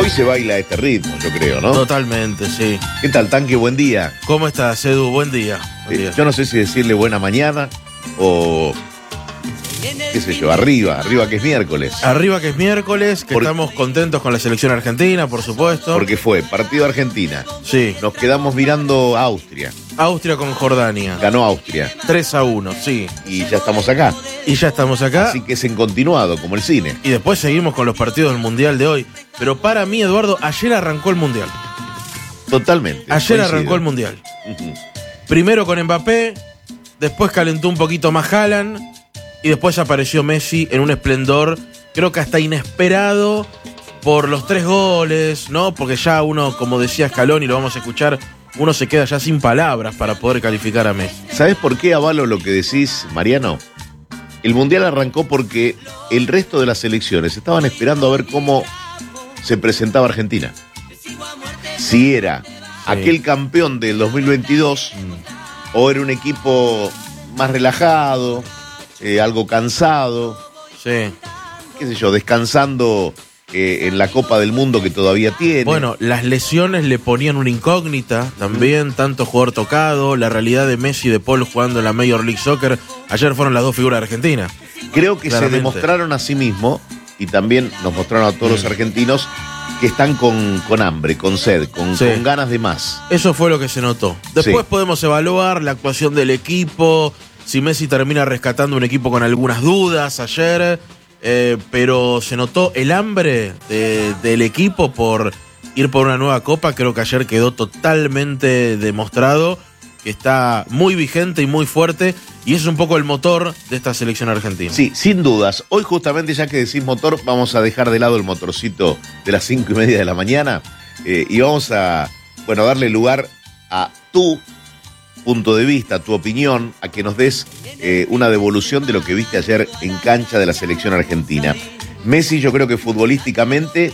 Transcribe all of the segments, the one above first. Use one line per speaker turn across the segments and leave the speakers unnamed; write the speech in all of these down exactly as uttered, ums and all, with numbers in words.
Hoy se baila a este ritmo, yo creo, ¿no?
Totalmente, sí.
¿Qué tal, Tanque? Buen día.
¿Cómo estás, Edu? Buen día. Buen
Eh,
día.
yo no sé si decirle buena mañana o, qué sé yo, arriba, arriba que es miércoles.
Arriba que es miércoles, que
Por-
estamos contentos con la selección argentina, por supuesto.
Porque fue partido Argentina.
Sí.
Nos quedamos mirando a Austria.
Austria con Jordania.
Ganó Austria.
tres a uno, sí.
Y ya estamos acá.
Y ya estamos acá.
Así que es en continuado, como el cine.
Y después seguimos con los partidos del Mundial de hoy. Pero para mí, Eduardo, ayer arrancó el Mundial.
Totalmente.
Ayer
coincido.
arrancó el Mundial.
Ujú.
Primero con Mbappé, después calentó un poquito más Haaland y después apareció Messi en un esplendor, creo que hasta inesperado por los tres goles, ¿no? Porque ya uno, como decía Scaloni, lo vamos a escuchar, uno se queda ya sin palabras para poder calificar a Messi.
¿Sabés por qué avalo lo que decís, Mariano? El Mundial arrancó porque el resto de las selecciones estaban esperando a ver cómo se presentaba Argentina. Si era aquel campeón del dos mil veintidós o era un equipo más relajado, eh, algo cansado,
Sí.
qué sé yo, descansando eh, en la Copa del Mundo que todavía tiene.
Bueno, las lesiones le ponían una incógnita también, tanto jugador tocado, la realidad de Messi y de Paul jugando en la Major League Soccer. Ayer fueron las dos figuras de Argentina.
Creo que
claramente.
se demostraron a sí mismos y también nos mostraron a todos
Mm.
los argentinos que están con, con hambre, con sed, con,
Sí.
con ganas de más.
Eso fue lo que se notó. Después
Sí.
podemos evaluar la actuación del equipo, si Messi termina rescatando un equipo con algunas dudas ayer, eh, pero se notó el hambre de- del equipo por ir por una nueva copa. Creo que ayer quedó totalmente demostrado que está muy vigente y muy fuerte, y eso es un poco el motor de esta selección argentina.
Sí, sin dudas. Hoy justamente, ya que decís motor, vamos a dejar de lado el motorcito de las cinco y media de la mañana eh, y vamos a, bueno, darle lugar a tu punto de vista, tu opinión, a que nos des eh, una devolución de lo que viste ayer en cancha de la selección argentina. Messi, yo creo que futbolísticamente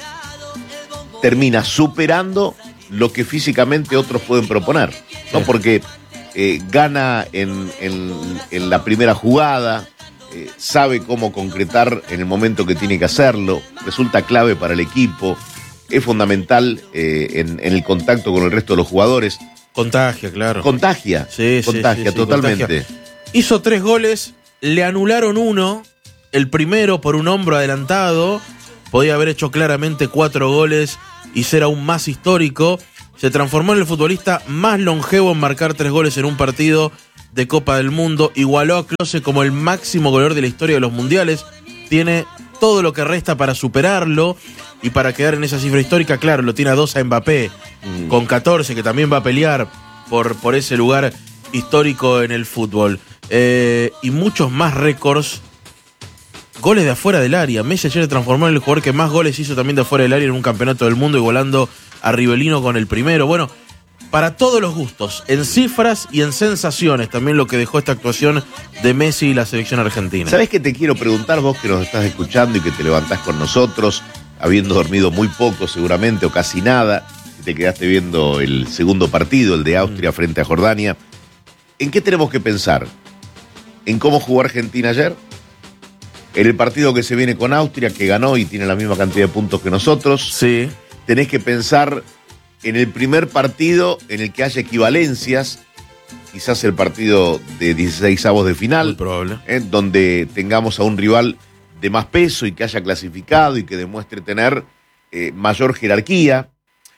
termina superando lo que físicamente otros pueden proponer, ¿no?
Sí.
Porque eh, gana en, en- en la primera jugada, eh, sabe cómo concretar en el momento que tiene que hacerlo, resulta clave para el equipo, es fundamental eh, en, en el contacto con el resto de los jugadores.
Contagia, claro.
Contagia,
Sí, sí,
contagia
sí, sí,
totalmente.
contagia. Hizo tres goles, le anularon uno, el primero por un hombro adelantado, podía haber hecho claramente cuatro goles y ser aún más histórico. Se transformó en el futbolista más longevo en marcar tres goles en un partido de Copa del Mundo, igualó a Klose como el máximo goleador de la historia de los mundiales, tiene todo lo que resta para superarlo y para quedar en esa cifra histórica. Claro, lo tiene a dos a Mbappé,
Mm.
con catorce, que también va a pelear por, por ese lugar histórico en el fútbol. Eh, y muchos más récords. Goles de afuera del área. Messi ayer se transformó en el jugador que más goles hizo también de afuera del área en un campeonato del mundo, igualando a Rivelino con el primero. Bueno, para todos los gustos, en cifras y en sensaciones, también lo que dejó esta actuación de Messi y la selección argentina.
¿Sabés qué te quiero preguntar, vos que nos estás escuchando y que te levantás con nosotros, habiendo dormido muy poco seguramente o casi nada, y te quedaste viendo el segundo partido, el de Austria frente a Jordania? ¿En qué tenemos que pensar? ¿En cómo jugó Argentina ayer? ¿En el partido que se viene con Austria, que ganó y tiene la misma cantidad de puntos que nosotros?
Sí,
Tenés que pensar en el primer partido en el que haya equivalencias, quizás el partido de dieciseisavos de
muy
final,
probable.
eh, donde tengamos a un rival de más peso y que haya clasificado y que demuestre tener eh, mayor jerarquía.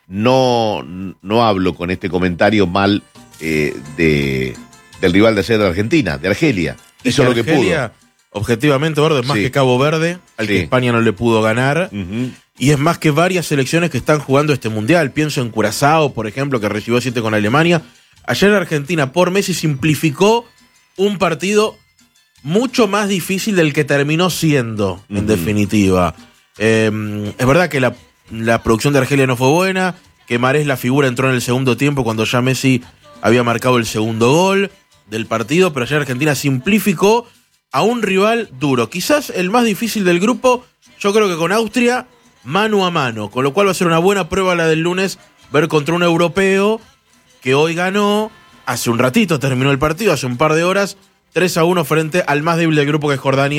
No, no hablo con este comentario mal eh, de, del rival de ayer de Argentina, de Argelia. Hizo lo que
Argelia, objetivamente, Eduardo, es más
Sí.
que Cabo Verde, al
Sí.
que España no le pudo ganar.
pudo. Ujú.
Y es más que varias selecciones que están jugando este mundial. Pienso en Curazao, por ejemplo, que recibió siete con Alemania. Ayer Argentina, por Messi, simplificó un partido mucho más difícil del que terminó siendo, en
Ujú.
definitiva. Eh, es verdad que la, la producción de Argelia no fue buena, que Marés, la figura, entró en el segundo tiempo cuando ya Messi había marcado el segundo gol del partido, pero ayer Argentina simplificó a un rival duro. Quizás el más difícil del grupo, yo creo que con Austria, mano a mano, con lo cual va a ser una buena prueba la del lunes, ver contra un europeo que hoy ganó, hace un ratito terminó el partido, hace un par de horas, tres a uno frente al más débil del grupo, que es Jordania,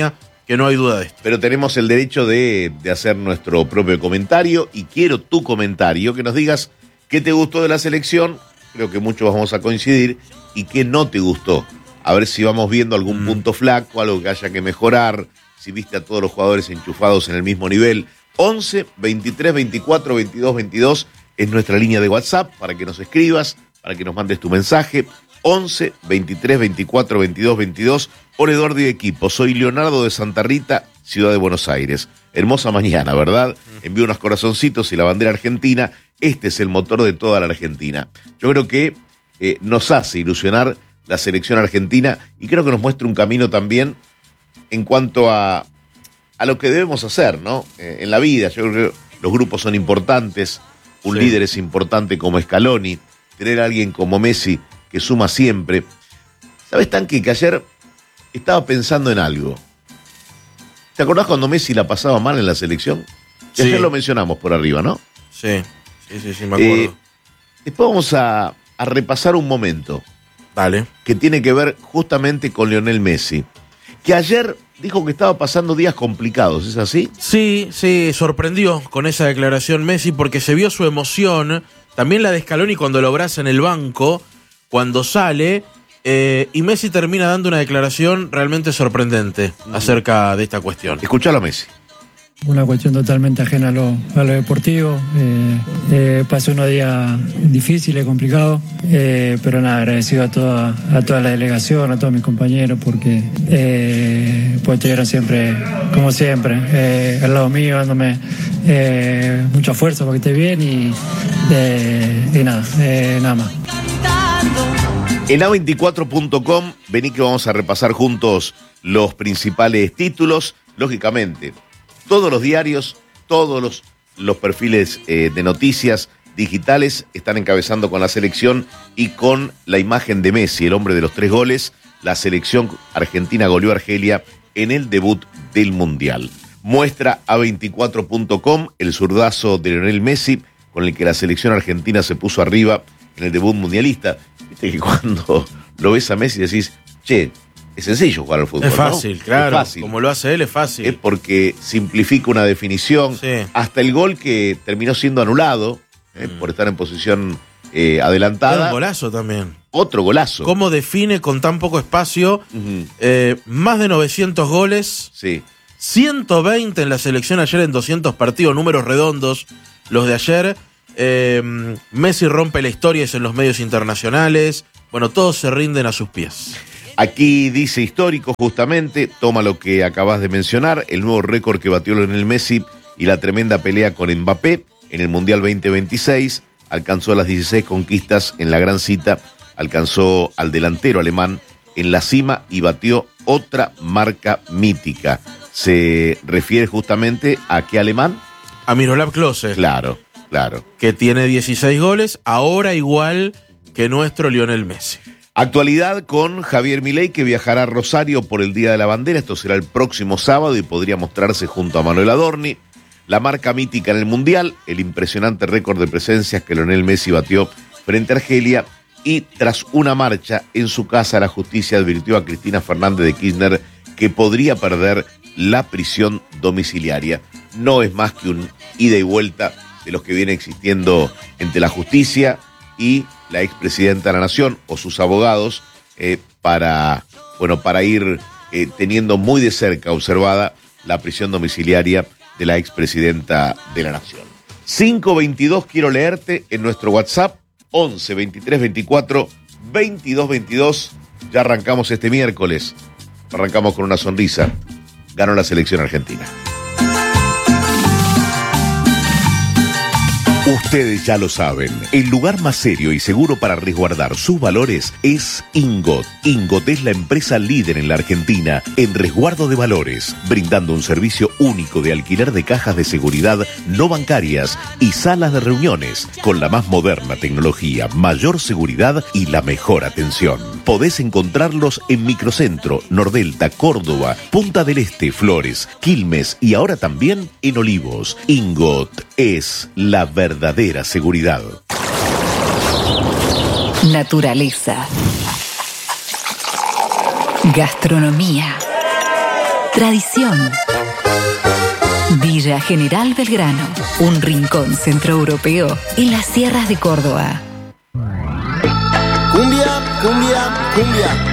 que no hay duda de esto.
Pero tenemos el derecho de, de hacer nuestro propio comentario y quiero tu comentario, que nos digas qué te gustó de la selección, creo que muchos vamos a coincidir, y qué no te gustó. A ver si vamos viendo algún mm. punto flaco, algo que haya que mejorar, si viste a todos los jugadores enchufados en el mismo nivel. once, veintitrés, veinticuatro, veintidós, veintidós es nuestra línea de WhatsApp para que nos escribas, para que nos mandes tu mensaje. once, veintitrés, veinticuatro, veintidós, veintidós. Hola Eduardo y equipo, soy Leonardo de Santa Rita, Ciudad de Buenos Aires. Hermosa mañana, ¿verdad? Envío unos corazoncitos y la bandera argentina. Este es el motor de toda la Argentina. Yo creo que eh, nos hace ilusionar la selección argentina y creo que nos muestra un camino también en cuanto a, a lo que debemos hacer, ¿no? Eh, en la vida, yo creo que los grupos son importantes, un sí. líder es importante como Scaloni, tener a alguien como Messi que suma siempre. ¿Sabes, Tanque, que ayer estaba pensando en algo? ¿Te acordás cuando Messi la pasaba mal en la selección? Sí. Ayer lo mencionamos por arriba, ¿no?
Sí, sí, sí, sí me acuerdo.
Eh, después vamos a, a repasar un momento.
Vale.
Que tiene que ver justamente con Lionel Messi, que ayer dijo que estaba pasando días complicados, ¿es así?
Sí, sí, sorprendió con esa declaración Messi porque se vio su emoción, también la de Scaloni cuando lo abraza en el banco, cuando sale, eh, y Messi termina dando una declaración realmente sorprendente mm. acerca de esta cuestión.
Escuchalo a Messi.
Una cuestión totalmente ajena a lo, a lo deportivo. Eh, eh, pasé unos días difíciles, complicados, eh, pero nada, agradecido a toda, a toda la delegación, a todos mis compañeros, porque eh, pues estuvieron siempre, como siempre, eh, al lado mío, dándome eh, mucha fuerza para que esté bien y, eh, y nada, eh, nada más.
En A veinticuatro punto com, vení que vamos a repasar juntos los principales títulos, lógicamente. Todos los diarios, todos los, los perfiles eh, de noticias digitales están encabezando con la selección y con la imagen de Messi, el hombre de los tres goles. La selección argentina goleó a Argelia en el debut del Mundial. Muestra A veinticuatro punto com el zurdazo de Lionel Messi, con el que la selección argentina se puso arriba en el debut mundialista. Viste que cuando lo ves a Messi decís, che, es sencillo jugar al fútbol,
es fácil,
¿no?
claro.
Es fácil.
Como lo hace él, es fácil.
Es porque simplifica una definición.
Sí.
Hasta el gol que terminó siendo anulado eh, mm. por estar en posición eh, adelantada.
Era un golazo también.
Otro golazo.
¿Cómo define con tan poco espacio? Uh-huh. eh, más de novecientos goles.
Sí.
ciento veinte en la selección ayer en doscientos partidos, números redondos los de ayer. Eh, Messi rompe la historia en los medios internacionales. Bueno, todos se rinden a sus pies.
Aquí dice histórico, justamente, toma lo que acabas de mencionar, el nuevo récord que batió Lionel Messi y la tremenda pelea con Mbappé en el Mundial veinte veintiséis, alcanzó las dieciséis conquistas en la gran cita, alcanzó al delantero alemán en la cima y batió otra marca mítica. ¿Se refiere justamente a qué alemán?
A Miroslav Klose.
Claro, claro.
Que tiene dieciséis goles, ahora igual que nuestro Lionel Messi.
Actualidad con Javier Milei, que viajará a Rosario por el Día de la Bandera. Esto será el próximo sábado y podría mostrarse junto a Manuel Adorni. La marca mítica en el Mundial, el impresionante récord de presencias que Lionel Messi batió frente a Argelia. Y tras una marcha en su casa, la justicia advirtió a Cristina Fernández de Kirchner que podría perder la prisión domiciliaria. No es más que un ida y vuelta de los que viene existiendo entre la justicia y la expresidenta de la Nación o sus abogados eh, para, bueno, para ir eh, teniendo muy de cerca observada la prisión domiciliaria de la expresidenta de la Nación. cinco veintidós quiero leerte en nuestro WhatsApp, once, veintitrés, veinticuatro, veintidós, veintidós. Ya arrancamos este miércoles, arrancamos con una sonrisa. Ganó la selección argentina. Ustedes ya lo saben, el lugar más serio y seguro para resguardar sus valores es Ingot. Ingot es la empresa líder en la Argentina en resguardo de valores, brindando un servicio único de alquiler de cajas de seguridad no bancarias y salas de reuniones, con la más moderna tecnología, mayor seguridad y la mejor atención. Podés encontrarlos en Microcentro, Nordelta, Córdoba, Punta del Este, Flores, Quilmes y ahora también en Olivos. Ingot es la verdad. Verdadera seguridad.
Naturaleza. Gastronomía. tradición. Villa General Belgrano, un rincón centroeuropeo en las sierras de Córdoba.
Cumbia, cumbia, cumbia.